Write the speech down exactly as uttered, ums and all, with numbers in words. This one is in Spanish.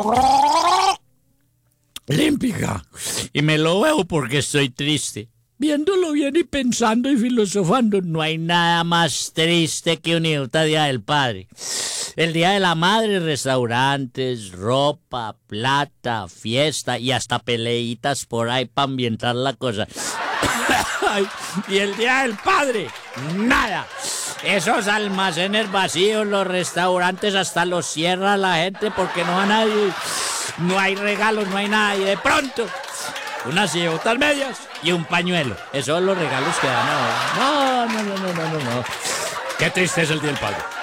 Límpica. Y me lo veo porque estoy triste. Viéndolo bien y pensando y filosofando, no hay nada más triste que un idiota Día del Padre. El Día de la Madre, restaurantes, ropa, plata, fiesta y hasta peleitas por ahí para ambientar la cosa. Y el Día del Padre, nada. Esos almacenes vacíos, los restaurantes hasta los cierra la gente porque no va nadie. No hay regalos, no hay nada. Y de pronto, unas cibotas medias y un pañuelo. Esos son los regalos que dan ahora. No, no, no, no, no, no. Qué triste es el Día del Padre.